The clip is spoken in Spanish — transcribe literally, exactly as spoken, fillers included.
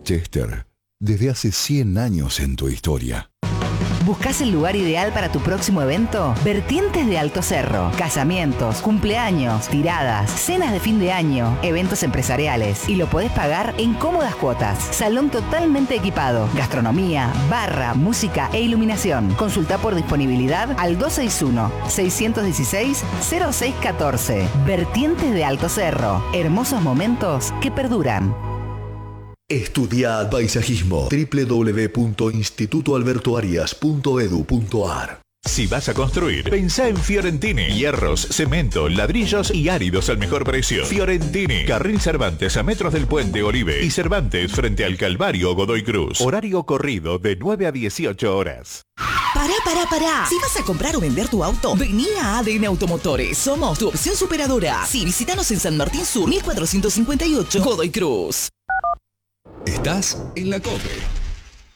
Chester, desde hace cien años en tu historia. ¿Buscas el lugar ideal para tu próximo evento? Vertientes de Alto Cerro. Casamientos, cumpleaños, tiradas, cenas de fin de año, eventos empresariales. Y lo podés pagar en cómodas cuotas. Salón totalmente equipado. Gastronomía, barra, música e iluminación. Consulta por disponibilidad al dos seis uno, seis uno seis, cero seis uno cuatro. Vertientes de Alto Cerro. Hermosos momentos que perduran. Estudia paisajismo. doble u doble u doble u punto instituto alberto arias punto edu punto ar. Si vas a construir, pensá en Fiorentini. Hierros, cemento, ladrillos y áridos al mejor precio. Fiorentini. Carril Cervantes a metros del puente Olive y Cervantes frente al Calvario Godoy Cruz. Horario corrido de nueve a dieciocho horas. Pará, pará, pará. Si vas a comprar o vender tu auto, vení a A D N Automotores. Somos tu opción superadora. Sí, visítanos en San Martín Sur, mil cuatrocientos cincuenta y ocho, Godoy Cruz. Estás en la COPE.